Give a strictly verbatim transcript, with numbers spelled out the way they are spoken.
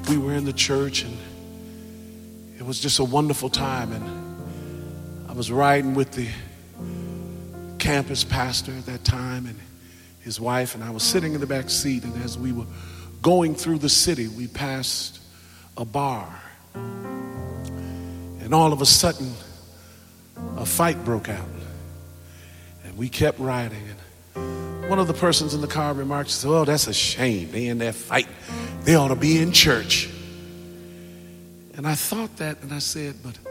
we were in the church, and it was just a wonderful time. And I was riding with the campus pastor at that time and his wife, and I was sitting in the back seat. And as we were going through the city, we passed a bar, and all of a sudden a fight broke out, and we kept riding. And one of the persons in the car remarked, said, "Oh, that's a shame. They in there fighting. They ought to be in church." And I thought that, and I said, but